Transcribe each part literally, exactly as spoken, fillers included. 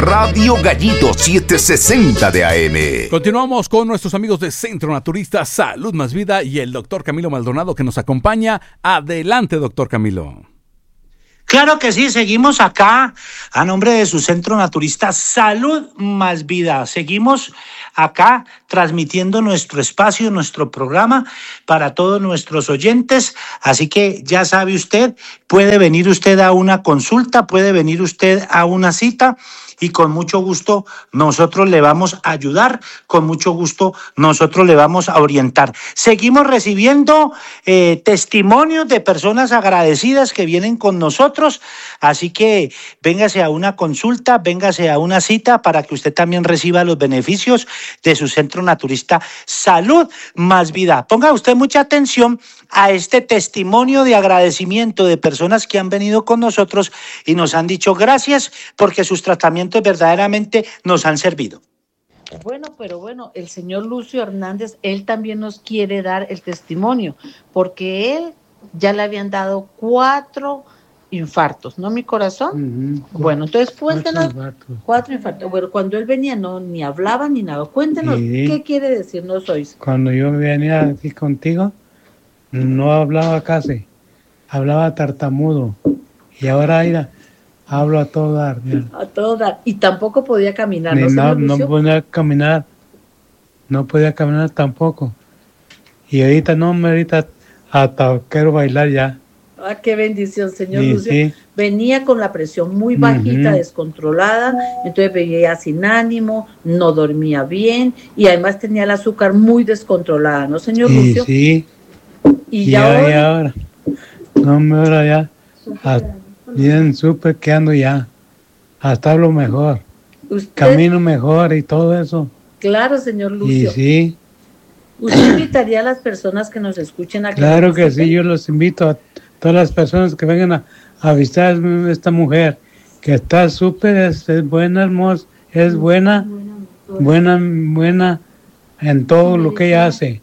Radio Gallito setecientos sesenta de A M. Continuamos con nuestros amigos de Centro Naturista Salud Más Vida y el doctor Camilo Maldonado que nos acompaña. Adelante, doctor Camilo. Claro que sí, seguimos acá a nombre de su Centro Naturista Salud Más Vida. Seguimos acá transmitiendo nuestro espacio, nuestro programa para todos nuestros oyentes. Así que ya sabe usted, puede venir usted a una consulta, puede venir usted a una cita y con mucho gusto nosotros le vamos a ayudar, con mucho gusto nosotros le vamos a orientar. Seguimos recibiendo eh, testimonios de personas agradecidas que vienen con nosotros, así que véngase a una consulta, véngase a una cita para que usted también reciba los beneficios de su Centro Naturista Salud Más Vida. Ponga usted mucha atención a este testimonio de agradecimiento de personas que han venido con nosotros y nos han dicho gracias porque sus tratamientos verdaderamente nos han servido. Bueno, pero bueno, el señor Lucio Hernández, él también nos quiere dar el testimonio, porque él ya le habían dado cuatro infartos, ¿no, mi corazón? Uh-huh. Bueno, entonces cuéntenos, cuatro infartos. Cuatro infartos. Bueno, cuando él venía no ni hablaba ni nada. Cuéntenos, sí. ¿Qué quiere decirnos hoy? Cuando yo venía aquí contigo, no hablaba casi, hablaba tartamudo, y ahora mira, hablo a todo dar. Mira. A todo dar. Y tampoco podía caminar, Ni ¿no, no, señor no Lucio? podía caminar. No podía caminar tampoco. Y ahorita no, ahorita hasta quiero bailar ya. Ah, qué bendición, señor Sí, Lucio. sí. Venía con la presión muy bajita, Ujú. descontrolada, entonces venía sin ánimo, no dormía bien y además tenía el azúcar muy descontrolada, ¿no, señor Sí, Lucio? sí. Y, Y ya ahora, hoy, y ahora. No me ahora ya. a- bien súper que ando ya. Hasta hablo mejor. usted, Camino mejor y todo eso. claro, señor Y Lucio, sí, ¿usted invitaría a las personas que nos escuchen a que claro nos que visiten? sí. Yo los invito a todas las personas que vengan a, a visitar a esta mujer. Que está súper, es, es buena, hermosa. Es buena, buena, buena en todo lo que ella hace.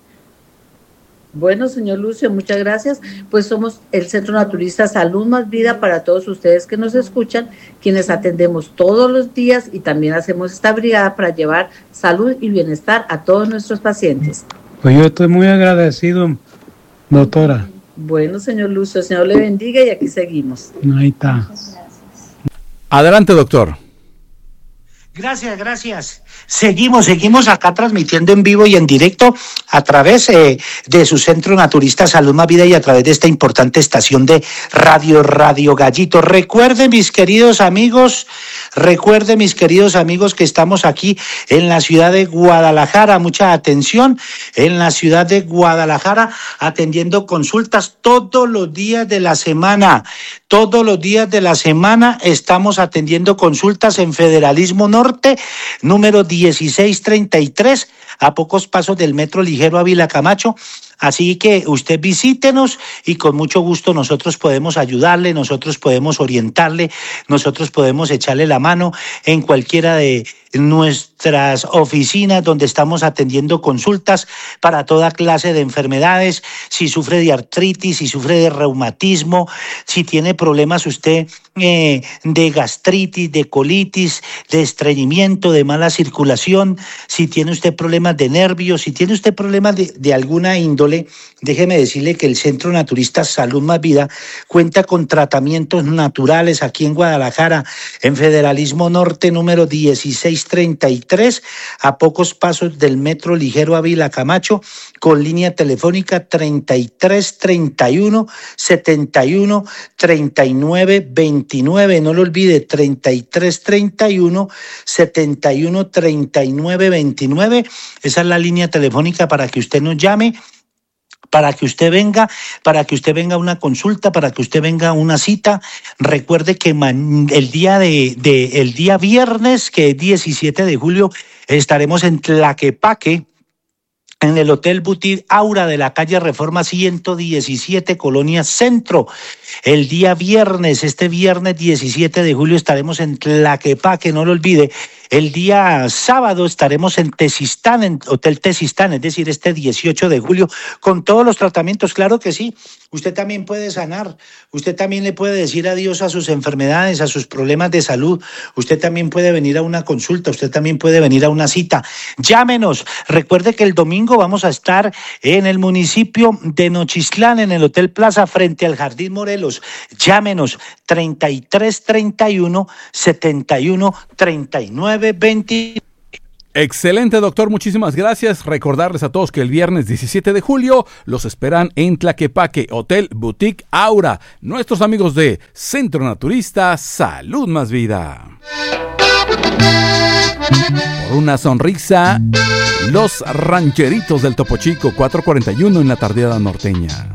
Bueno, señor Lucio, muchas gracias. Pues somos el Centro Naturista Salud Más Vida para todos ustedes que nos escuchan, quienes atendemos todos los días y también hacemos esta brigada para llevar salud y bienestar a todos nuestros pacientes. Pues yo estoy muy agradecido, doctora. Bueno, señor Lucio, el Señor le bendiga y aquí seguimos. Ahí está. Adelante, doctor. Gracias, gracias. Seguimos, seguimos acá transmitiendo en vivo y en directo a través eh, de su Centro Naturista Salud Más Vida y a través de esta importante estación de radio, Radio Gallito. Recuerden, mis queridos amigos, recuerden, mis queridos amigos, que estamos aquí en la ciudad de Guadalajara. Mucha atención, en la ciudad de Guadalajara, atendiendo consultas todos los días de la semana. Todos los días de la semana estamos atendiendo consultas en Federalismo Norte, número dieciséis treinta y tres, a pocos pasos del Metro Ligero Ávila Camacho. Así que usted visítenos y con mucho gusto nosotros podemos ayudarle, nosotros podemos orientarle, nosotros podemos echarle la mano en cualquiera de nuestras oficinas donde estamos atendiendo consultas para toda clase de enfermedades. Si sufre de artritis, si sufre de reumatismo, si tiene problemas usted eh, de gastritis, de colitis, de estreñimiento, de mala circulación, si tiene usted problemas de nervios, si tiene usted problemas de, de alguna índole, déjeme decirle que el Centro Naturista Salud Más Vida cuenta con tratamientos naturales aquí en Guadalajara, en Federalismo Norte, número dieciséis treinta y tres, a pocos pasos del Metro Ligero Ávila Camacho, con línea telefónica treinta y tres treinta y uno setenta y uno treinta y nueve veintinueve. No lo olvide, treinta y tres treinta y uno setenta y uno treinta y nueve veintinueve. Esa es la línea telefónica para que usted nos llame, para que usted venga, para que usted venga a una consulta, para que usted venga a una cita. Recuerde que man, el día de, de el día viernes, que es diecisiete de julio, estaremos en Tlaquepaque, en el Hotel Boutique Aura de la calle Reforma ciento diecisiete, Colonia Centro. El día viernes, este viernes diecisiete de julio, estaremos en Tlaquepaque, no lo olvide, El día sábado estaremos en Tezistán, en Hotel Tezistán, es decir, este dieciocho de julio, con todos los tratamientos. Claro que sí, usted también puede sanar, usted también le puede decir adiós a sus enfermedades, a sus problemas de salud, usted también puede venir a una consulta, usted también puede venir a una cita. Llámenos, recuerde que el domingo vamos a estar en el municipio de Nochistlán, en el Hotel Plaza, frente al Jardín Morelos. Llámenos, treinta y tres treinta y uno setenta y uno treinta y nueve veinte. Excelente, doctor, muchísimas gracias. Recordarles a todos que el viernes diecisiete de julio los esperan en Tlaquepaque, Hotel Boutique Aura, nuestros amigos de Centro Naturista Salud Más Vida. Por una sonrisa, los rancheritos del Topo Chico, cuatro cuarenta y uno en la tardeada norteña.